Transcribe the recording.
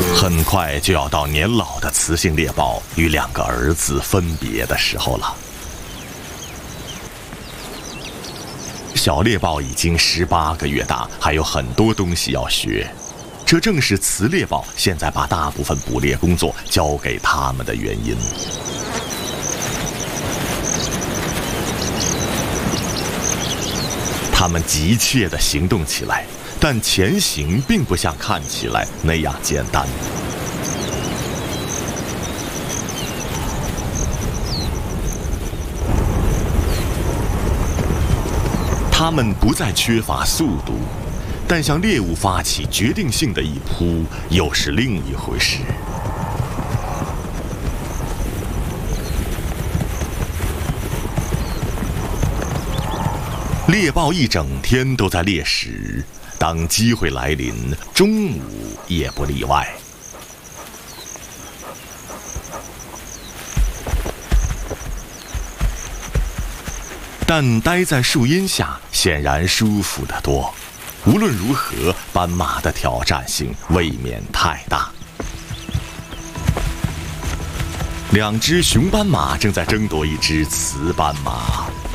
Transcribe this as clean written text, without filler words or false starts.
很快就要到年老的雌性猎豹与2个儿子分别的时候了。小猎豹已经18个月大，还有很多东西要学。这正是雌猎豹现在把大部分捕猎工作交给他们的原因。他们急切地行动起来，但前行并不像看起来那样简单。他们不再缺乏速度，但向猎物发起决定性的一扑又是另一回事。猎豹一整天都在猎食，当机会来临，中午也不例外。但待在树荫下显然舒服得多。无论如何，斑马的挑战性未免太大。2只雄斑马正在争夺一只雌斑马。